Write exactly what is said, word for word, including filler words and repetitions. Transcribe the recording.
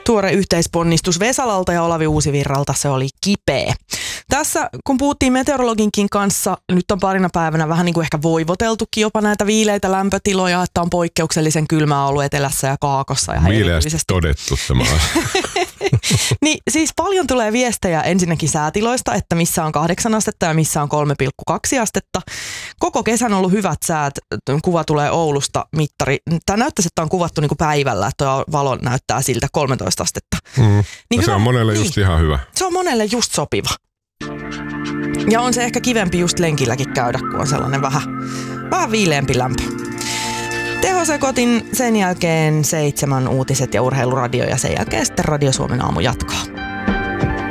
tuore yhteisponnistus Vesalalta ja Olavi Uusivirralta, se oli kipeä. Tässä kun puhuttiin meteorologinkin kanssa, nyt on parina päivänä vähän niin kuin ehkä voivoteltukin jopa näitä viileitä lämpötiloja, että on poikkeuksellisen kylmää ollut etelässä ja kaakossa. Ja viileästi todettu tämä. Niin siis paljon tulee viestejä ensinnäkin säätiloista, että missä on kahdeksan astetta ja missä on kolme pilkku kaksi astetta. Koko kesän on ollut hyvät säät. Kuva tulee Oulusta, mittari. Tämä näyttäisi, että on kuvattu niin kuin päivällä, että tuo valo näyttää siltä kolmetoista astetta. Mm. Niin no hyvä, se on monelle niin, just ihan hyvä. Se on monelle just sopiva. Ja on se ehkä kivempi just lenkilläkin käydä, kun on sellainen vähän, vähän viileämpi lämpö. Tehosekotin, sen jälkeen seitsemän uutiset ja urheiluradio ja sen jälkeen sitten Radio Suomen aamu jatkaa.